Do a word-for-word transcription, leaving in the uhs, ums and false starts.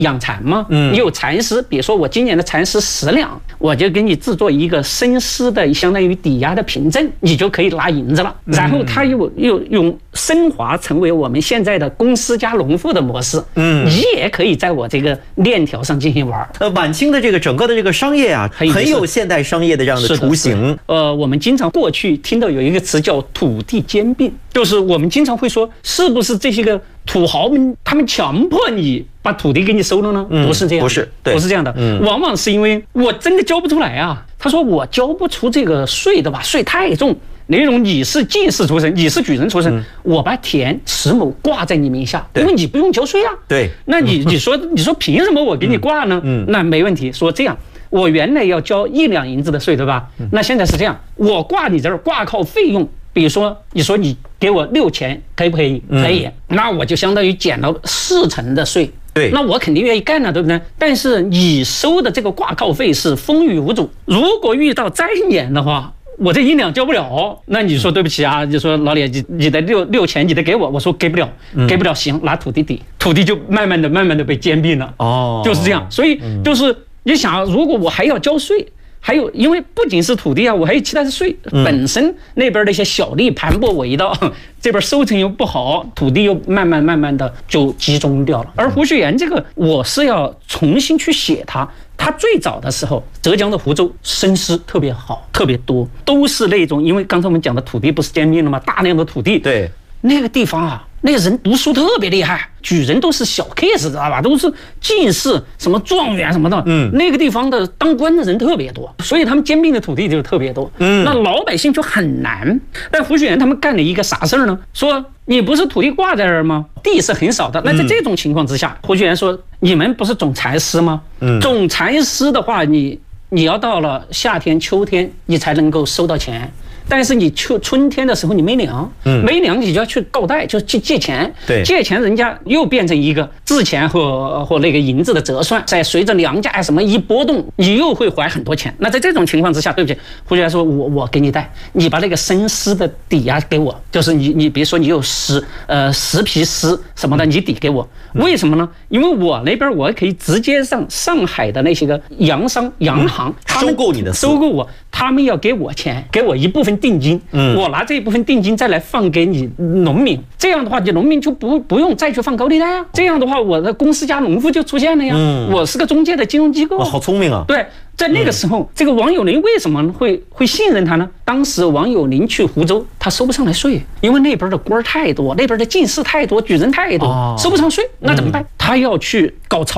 养蚕吗？嗯，你有蚕丝，比如说我今年的蚕丝十两，我就给你制作一个生丝的，相当于抵押的凭证，你就可以拿银子了。然后它又又用升华成为我们现在的公司加农户的模式。嗯，你也可以在我这个链条上进行玩。 呃，晚清的这个整个的这个商业啊，很有现代商业的这样的雏形。 呃，我们经常过去听到有一个词叫土地兼并，就是我们经常会说，是不是这些个土豪们他们强迫你把土地给你收了呢？不是这样， 不是，对， 不是这样的。往往是因为我真的交不出来啊。他说我交不出这个税的吧，税太重。那种你是进士出身，你是举人出身，我把田十亩挂在你名下，因为你不用交税啊。 对， 那你你说你说凭什么我给你挂呢？嗯，那没问题。说这样，我原来要交一两银子的税，对吧？那现在是这样，我挂你这儿挂靠费用。比如说，你说你给我六钱，可以不可以？可以，那我就相当于减了四成的税。 对， 那我肯定愿意干了，对不对？但是你收的这个挂靠费是风雨无阻，如果遇到灾年的话，我这一两交不了，那你说对不起啊，你说老李，你你的六六钱你得给我，我说给不了，给不了，行，拿土地抵，土地就慢慢的、慢慢的被兼并了。哦，就是这样，所以就是你想，如果我还要交税。还有，因为不仅是土地啊，我还有其他的税。本身那边的一些小利盘剥为盗，这边收成又不好，土地又慢慢慢慢的就集中掉了。而胡雪岩这个，我是要重新去写它。他最早的时候，浙江的湖州生丝特别好，特别多，都是那种，因为刚才我们讲的土地不是兼并了吗？大量的土地， 对那个地方啊。那个人读书特别厉害，举人都是小 case， 知道吧？都是进士、什么状元什么的。嗯，那个地方的当官的人特别多，所以他们兼并的土地就特别多。嗯，那老百姓就很难。但胡雪岩他们干了一个啥事儿呢？说你不是土地挂在这儿吗？地是很少的。那在这种情况之下，胡雪岩说：“你们不是种蚕丝吗？嗯，种蚕丝的话，你你要到了夏天、秋天，你才能够收到钱。”但是你秋春天的时候你没粮，没粮你就要去告贷，就去借钱。对，借钱人家又变成一个制钱和和那个银子的折算，在随着粮价什么一波动，你又会还很多钱。那在这种情况之下，对不起，胡雪岩说我我给你贷，你把那个生丝的抵押给我，就是你你比如说你有十呃十匹丝什么的，你抵给我。为什么呢？因为我那边我可以直接上上海的那些个洋商洋行，他们收购你的收购我，他们要给我钱，给我一部分定金，嗯，我拿这一部分定金再来放给你农民，这样的话，你农民就不不用再去放高利贷啊。这样的话，我的公司加农户就出现了呀。嗯，我是个中介的金融机构。 哇，好聪明啊！ 对，在那个时候，这个王有龄为什么会会信任他呢？当时王有龄去湖州，他收不上来税，因为那边的官太多，那边的进士太多，举人太多，收不上税，那怎么办？他要去搞